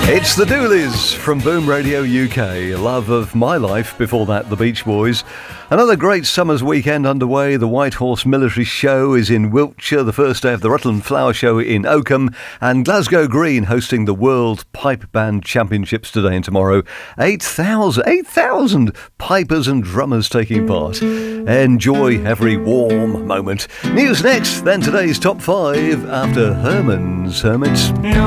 It's the Dooleys from Boom Radio UK. Love of My Life, before that the Beach Boys. Another great summer's weekend underway. The White Horse Military Show is in Wiltshire, the first day of the Rutland Flower Show in Oakham, and Glasgow Green hosting the World Pipe Band Championships today and tomorrow. 8,000 pipers and drummers taking part. Enjoy every warm moment. News next, then today's top 5 after Herman's Hermits.